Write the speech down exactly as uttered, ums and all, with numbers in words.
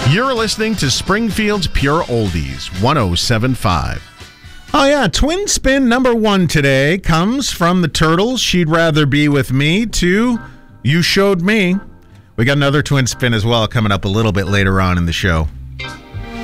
You're listening to Springfield's Pure Oldies, one oh seven point five. Oh, yeah. Twin spin number one today comes from the Turtles. She'd Rather Be With Me to You Showed Me. We got another twin spin as well coming up a little bit later on in the show.